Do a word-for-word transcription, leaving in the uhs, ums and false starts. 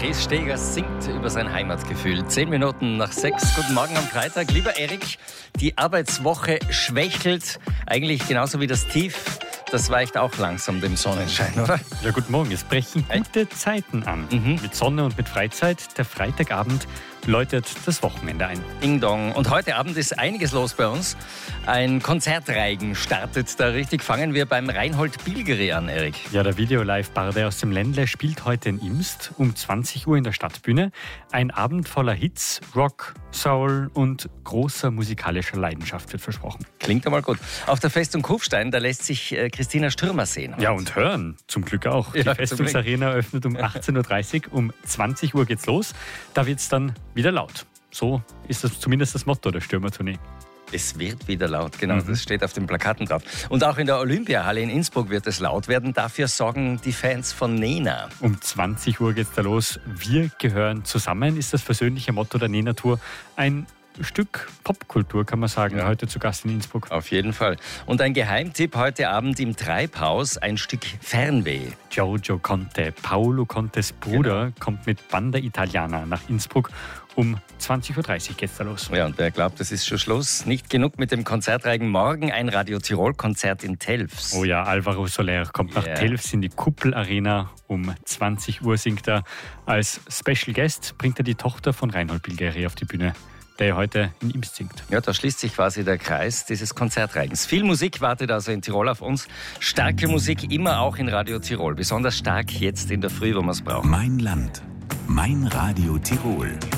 Thies Steger singt über sein Heimatgefühl. Zehn Minuten nach sechs. Guten Morgen am Freitag. Lieber Erik, die Arbeitswoche schwächelt eigentlich genauso wie das Tief. Das weicht auch langsam dem Sonnenschein, oder? Ja, guten Morgen. Es brechen gute Zeiten an. Mhm. Mit Sonne und mit Freizeit. Der Freitagabend läutet das Wochenende ein. Ding Dong. Und heute Abend ist einiges los bei uns. Ein Konzertreigen startet da richtig. Fangen wir beim Reinhold Bilgeri an, Erik. Ja, der Video-Live-Barde aus dem Ländle spielt heute in Imst um zwanzig Uhr in der Stadtbühne. Ein Abend voller Hits, Rock, Soul und großer musikalischer Leidenschaft wird versprochen. Klingt einmal gut. Auf der Festung Kufstein, da lässt sich äh, Christina Stürmer sehen. Ja, und hören zum Glück auch. Ja, die Festungsarena öffnet um achtzehn Uhr dreißig. Um zwanzig Uhr geht's los. Da wird's dann wieder laut. So ist das zumindest das Motto der Stürmertournee. Es wird wieder laut, genau, Mhm. das steht auf den Plakaten drauf. Und auch in der Olympiahalle in Innsbruck wird es laut werden. Dafür sorgen die Fans von Nena. Um zwanzig Uhr geht's da los. Wir gehören zusammen, ist das persönliche Motto der Nena-Tour. Ein Stück Popkultur, kann man sagen, Ja. heute zu Gast in Innsbruck. Auf jeden Fall. Und ein Geheimtipp heute Abend im Treibhaus, ein Stück Fernweh. Giorgio Conte, Paolo Contes Bruder, Genau. kommt mit Banda Italiana nach Innsbruck. Um zwanzig Uhr dreißig geht's da los. Ja, und wer glaubt, das ist schon Schluss? Nicht genug mit dem Konzertreigen. Morgen ein Radio Tirol-Konzert in Telfs. Oh ja, Alvaro Soler kommt nach Yeah. Telfs in die Kuppelarena. Um zwanzig Uhr singt er. Als Special Guest bringt er die Tochter von Reinhold Bilgeri auf die Bühne, der ja heute in Imst singt. Ja, da schließt sich quasi der Kreis dieses Konzertreigens. Viel Musik wartet also in Tirol auf uns. Starke Musik immer auch in Radio Tirol. Besonders stark jetzt in der Früh, wo man es braucht. Mein Land, mein Radio Tirol.